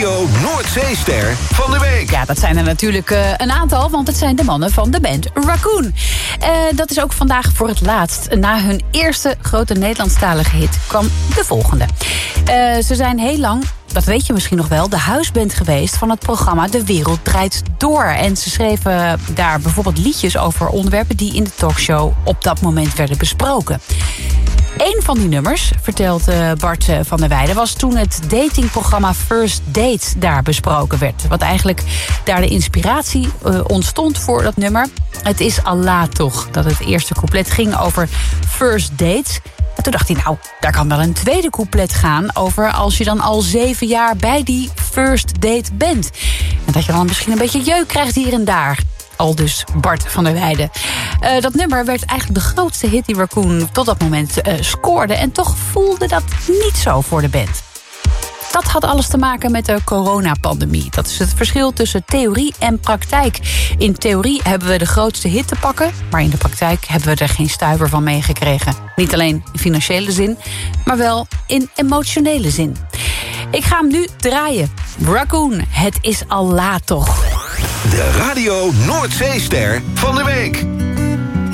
Radio Noordzeester van de week. Ja, dat zijn er natuurlijk een aantal, want het zijn de mannen van de band Raccoon. Dat is ook vandaag voor het laatst. Na hun eerste grote Nederlandstalige hit kwam de volgende. Ze zijn heel lang, dat weet je misschien nog wel, de huisband geweest van het programma De Wereld Draait Door. En ze schreven daar bijvoorbeeld liedjes over onderwerpen die in de talkshow op dat moment werden besproken. Eén van die nummers, vertelt Bart van der Weijden, was toen het datingprogramma First Date daar besproken werd. Wat eigenlijk daar de inspiratie ontstond voor dat nummer. Het is Allah toch, dat het eerste couplet ging over first dates. En toen dacht hij, nou, daar kan wel een tweede couplet gaan over als je dan al 7 jaar bij die first date bent. En dat je dan misschien een beetje jeuk krijgt hier en daar. Aldus Bart van der Weijden. Dat nummer werd eigenlijk de grootste hit die Raccoon tot dat moment scoorde. En toch voelde dat niet zo voor de band. Dat had alles te maken met de coronapandemie. Dat is het verschil tussen theorie en praktijk. In theorie hebben we de grootste hit te pakken, maar in de praktijk hebben we er geen stuiver van meegekregen. Niet alleen in financiële zin, maar wel in emotionele zin. Ik ga hem nu draaien. Raccoon, het is Allah toch. De Radio Noordzeester van de week.